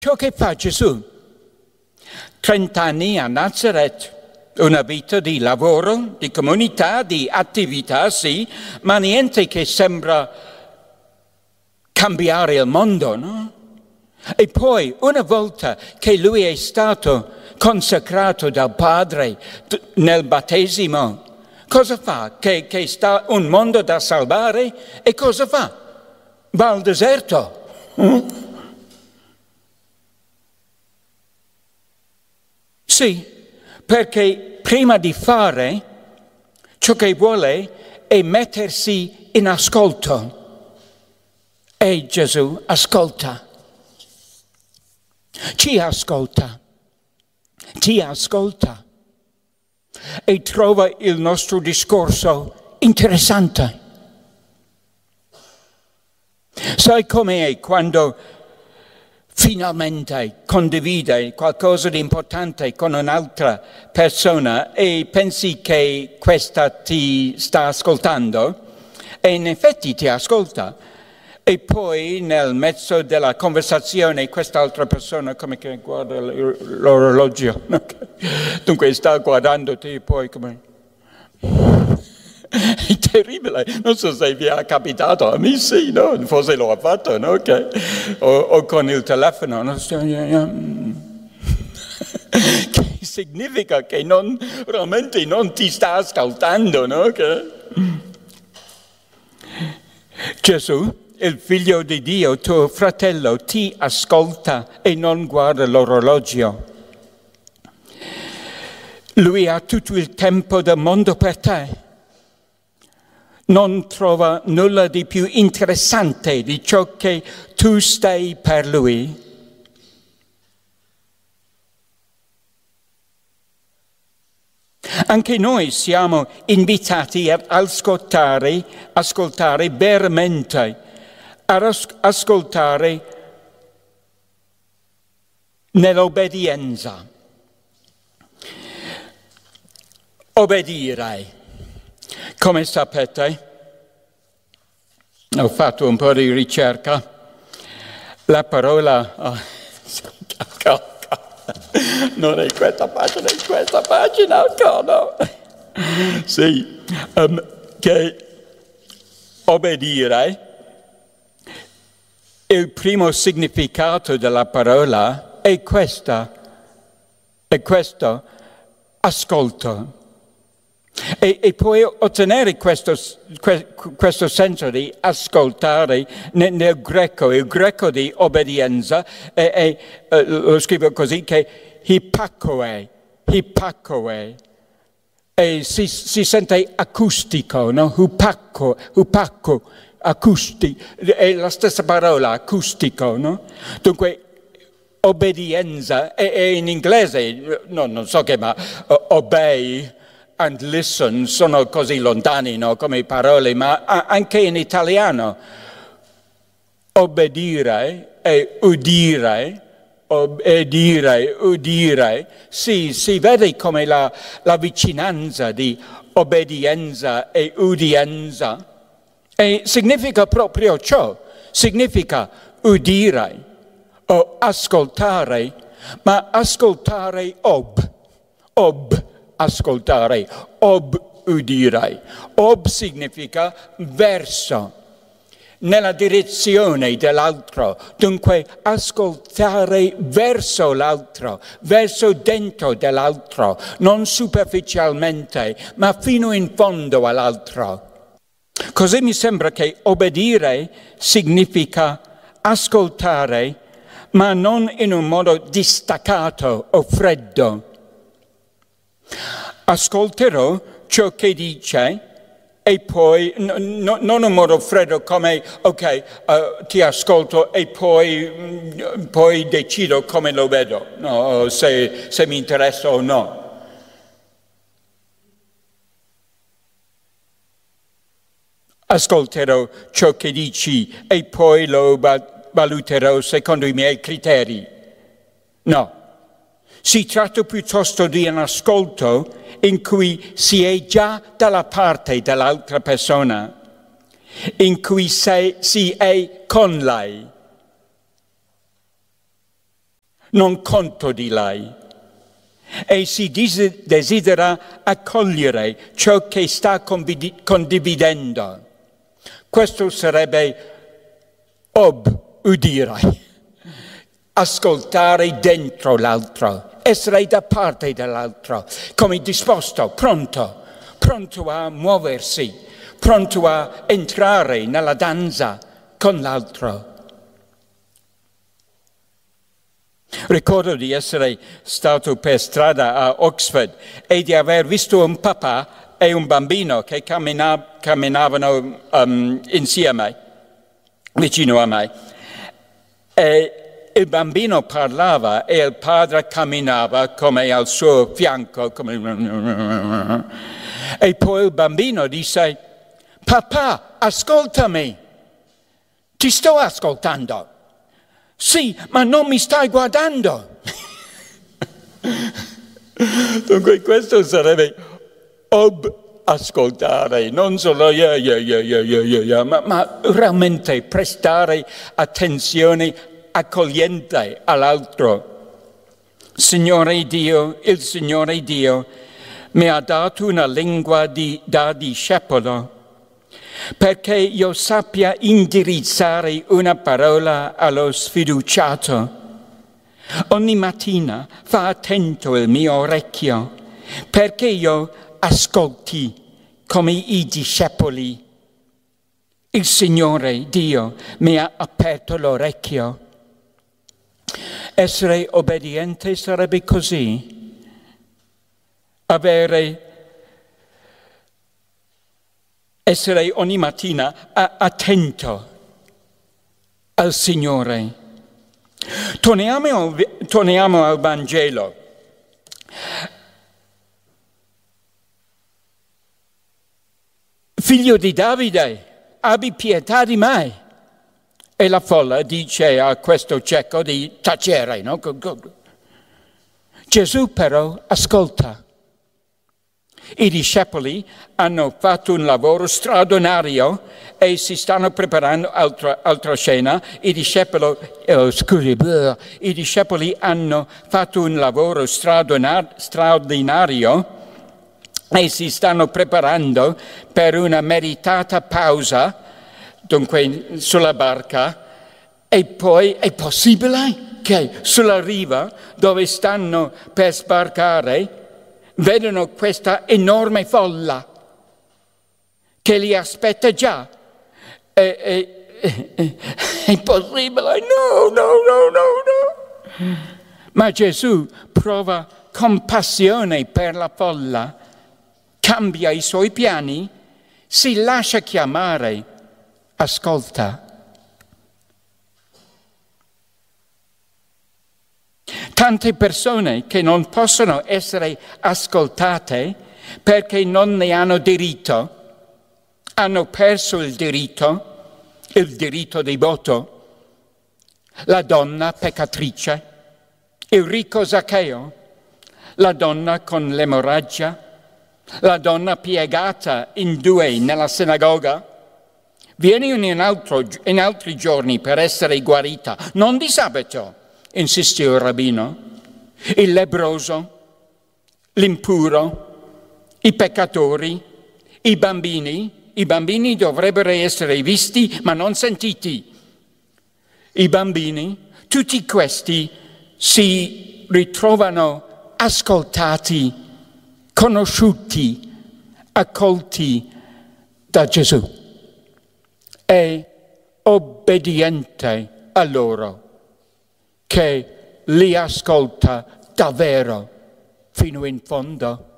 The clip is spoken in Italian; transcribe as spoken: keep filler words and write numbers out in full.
Ciò che fa Gesù, trent'anni a Nazareth, una vita di lavoro, di comunità, di attività, sì, ma niente che sembra cambiare il mondo, no? E poi, una volta che lui è stato consacrato dal Padre nel battesimo, cosa fa? Che, che sta un mondo da salvare? E cosa fa? Va al deserto. Mm? Sì, perché prima di fare ciò che vuole è mettersi in ascolto. E Gesù ascolta. Ci ascolta. Ti ascolta. E trova il nostro discorso interessante. Sai com'è quando finalmente condivide qualcosa di importante con un'altra persona e pensi che questa ti sta ascoltando e in effetti ti ascolta e poi nel mezzo della conversazione quest'altra persona come che guarda l'orologio, dunque sta guardandoti e poi come... È terribile, non so se vi è capitato, a me sì, no? Forse lo ha fatto, no? Okay. O, o con il telefono, no? Che significa che non, realmente non ti sta ascoltando, no? Okay. Gesù, il figlio di Dio, tuo fratello, ti ascolta e non guarda l'orologio. Lui ha tutto il tempo del mondo per te. Non trova nulla di più interessante di ciò che tu stai per lui. Anche noi siamo invitati ad ascoltare, ascoltare veramente, ad ascoltare nell'obbedienza. Obbedire. Come sapete, ho fatto un po' di ricerca, la parola, oh, non è questa pagina, è questa pagina, no, sì, um, che obbedire, il primo significato della parola è questa, è questo, ascolto. E, e puoi ottenere questo, questo senso di ascoltare nel, nel greco, il greco di obbedienza, è, è, eh, lo scrivo così, che hipakoe, hipakoe, e si, si sente acustico, no? Hupacco, hupacco, acusti, è la stessa parola, acustico, no? Dunque, obbedienza, è, è in inglese, no, non so che, ma uh, obey, and listen sono così lontani, no, come parole, ma anche in italiano obbedire e udire, obbedire, udire, sì, si vede come la, la vicinanza di obbedienza e udienza. E significa proprio ciò, significa udire o ascoltare, ma ascoltare ob, ob. Ascoltare, ob udire. Ob significa verso, nella direzione dell'altro. Dunque ascoltare verso l'altro, verso dentro dell'altro, non superficialmente, ma fino in fondo all'altro. Così mi sembra che obbedire significa ascoltare, ma non in un modo distaccato o freddo. Ascolterò ciò che dice e poi, no, no, non in modo freddo come, ok, uh, ti ascolto e poi, poi decido come lo vedo, no, se, se mi interessa o no. Ascolterò ciò che dici e poi lo valuterò secondo i miei criteri. No. Si tratta piuttosto di un ascolto in cui si è già dalla parte dell'altra persona, in cui sei, si è con lei. non conto di lei. E si desidera accogliere ciò che sta condividendo. Questo sarebbe ob udire, ascoltare dentro l'altro, essere da parte dell'altro, come disposto, pronto, pronto a muoversi, pronto a entrare nella danza con l'altro. Ricordo di essere stato per strada a Oxford e di aver visto un papà e un bambino che cammina- camminavano um, insieme, vicino a me. E il bambino parlava e il padre camminava come al suo fianco. Come... E poi il bambino disse: papà, ascoltami, ti sto ascoltando. Sì, ma non mi stai guardando. Dunque questo sarebbe ob ascoltare, non solo yeah, yeah, yeah, yeah, yeah, yeah, ma, ma realmente prestare attenzione accogliente all'altro. Signore Dio, il Signore Dio mi ha dato una lingua di, da discepolo, perché io sappia indirizzare una parola allo sfiduciato. Ogni mattina fa attento il mio orecchio, perché io ascolti come i discepoli. Il Signore Dio mi ha aperto l'orecchio. Essere obbediente sarebbe così. Avere Essere ogni mattina attento al Signore. Torniamo, torniamo al Vangelo. Figlio di Davide, abbi pietà di me. E la folla dice a questo cieco di tacere, no? Gesù però ascolta. I discepoli hanno fatto un lavoro straordinario e si stanno preparando altra, altra scena. I discepoli, oh, scusi, bleh, i discepoli hanno fatto un lavoro straordinario e si stanno preparando per una meritata pausa, dunque sulla barca, e poi è possibile che sulla riva dove stanno per sbarcare vedono questa enorme folla che li aspetta già. È, è, è, è impossibile, no, no, no, no, no. Ma Gesù prova compassione per la folla, cambia i suoi piani, si lascia chiamare, ascolta. Tante persone che non possono essere ascoltate perché non ne hanno diritto, hanno perso il diritto, il diritto di voto. La donna peccatrice, il ricco Zaccheo, la donna con l'emorragia, la donna piegata in due nella sinagoga. Vieni in, altro, in altri giorni per essere guarita, non di sabato, insiste il rabbino. Il lebbroso, l'impuro, i peccatori, i bambini. I bambini dovrebbero essere visti ma non sentiti. I bambini, tutti questi si ritrovano ascoltati, conosciuti, accolti da Gesù. È obbediente a loro, che li ascolta davvero fino in fondo.